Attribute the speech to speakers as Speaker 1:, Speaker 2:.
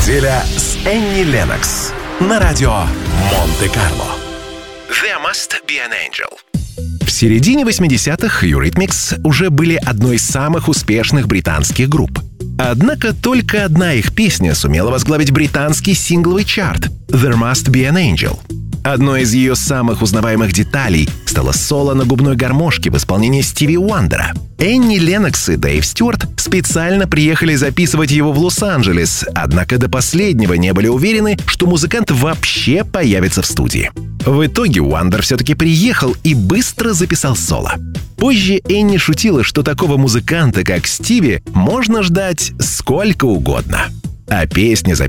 Speaker 1: неделя с Энни Леннокс на радио Монте-Карло.
Speaker 2: There Must Be an Angel.
Speaker 1: В середине 80-х Eurythmics уже были одной из самых успешных британских групп. Однако только одна их песня сумела возглавить британский сингловый чарт «There Must Be an Angel». Одной из ее самых узнаваемых деталей стало соло на губной гармошке в исполнении Стиви Уандера. Энни Леннокс и Дэйв Стюарт специально приехали записывать его в Лос-Анджелес, однако до последнего не были уверены, что музыкант вообще появится в студии. В итоге Уандер все-таки приехал и быстро записал соло. Позже Энни шутила, что такого музыканта, как Стиви, можно ждать сколько угодно. А песня,